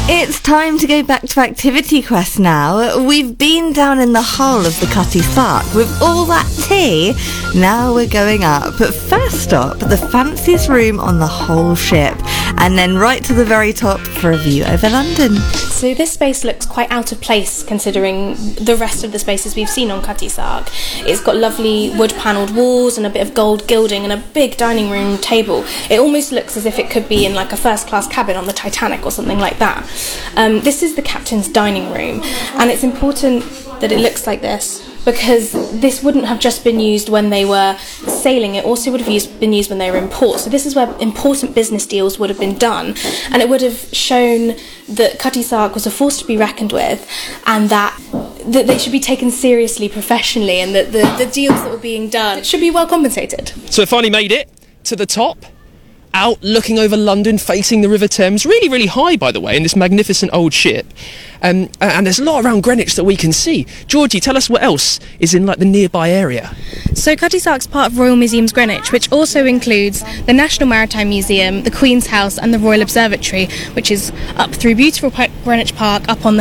It's time to go back to Activity Quest now. We've been down in the hull of the Cutty Sark with all that tea. Now we're going up. But first stop, the fanciest room on the whole ship. And then right to the very top for a view over London. So this space looks quite out of place considering the rest of the spaces we've seen on Cutty Sark. It's got lovely wood-panelled walls and a bit of gold gilding and a big dining room table. It almost looks as if it could be in like a first-class cabin on the Titanic or something like that. This is the captain's dining room, and it's important that it looks like this because this wouldn't have just been used when they were sailing, it also would have been used when they were in port. So this is where important business deals would have been done, and it would have shown that Cutty Sark was a force to be reckoned with, and that they should be taken seriously professionally, and that the deals that were being done should be well compensated. So it finally made it to the top, out looking over London, facing the River Thames, really high, by the way, in this magnificent old ship. And there's a lot around Greenwich that we can see. Georgie, tell us what else is in like the nearby area. So Cutty Sark's part of Royal Museums Greenwich, which also includes the National Maritime Museum, the Queen's House and the Royal Observatory, which is up through beautiful Greenwich Park, up on the